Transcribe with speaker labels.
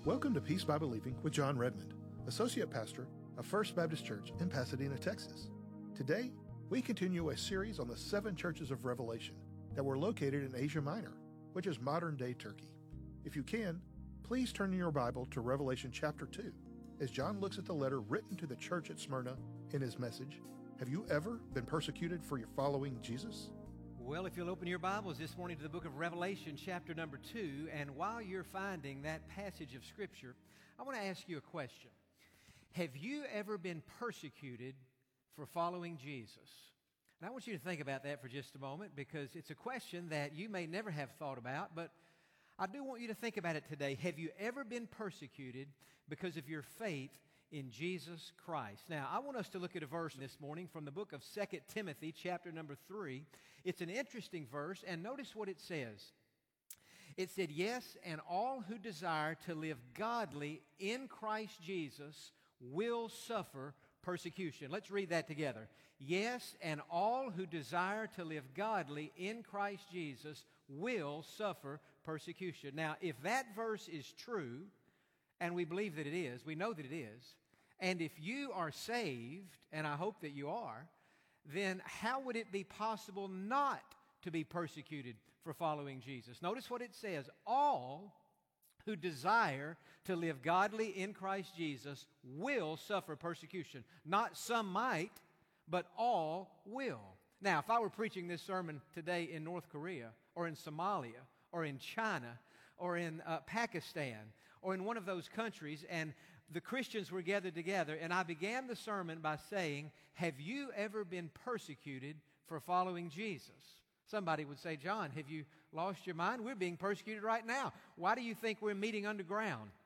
Speaker 1: Welcome to Peace by Believing with John Redmond, Associate Pastor of First Baptist Church in Pasadena, Texas. Today, we continue a series on the 7 churches of Revelation that were located in Asia Minor, which is modern-day Turkey. If you can, please turn in your Bible to Revelation chapter 2, as John looks at the letter written to the church at Smyrna in his message, Have you ever been persecuted for your following Jesus?
Speaker 2: Well, if you'll open your Bibles this morning to the book of Revelation, chapter number 2, and while you're finding that passage of Scripture, I want to ask you a question. Have you ever been persecuted for following Jesus? And I want you to think about that for just a moment, because it's a question that you may never have thought about, but I do want you to think about it today. Have you ever been persecuted because of your faith in Jesus Christ? Now, I want us to look at a verse this morning from the book of 2 Timothy, chapter number 3. It's an interesting verse, and notice what it says. It said, "Yes, and all who desire to live godly in Christ Jesus will suffer persecution." Let's read that together. Yes, and all who desire to live godly in Christ Jesus will suffer persecution. Now, if that verse is true, and we believe that it is, we know that it is, and if you are saved, and I hope that you are, then how would it be possible not to be persecuted for following Jesus? Notice what it says. All who desire to live godly in Christ Jesus will suffer persecution. Not some might, but all will. Now, if I were preaching this sermon today in North Korea, or in Somalia, or in China, or in Pakistan, or in one of those countries, and the Christians were gathered together, and I began the sermon by saying, have you ever been persecuted for following Jesus? Somebody would say, John, have you lost your mind? We're being persecuted right now. Why do you think we're meeting underground?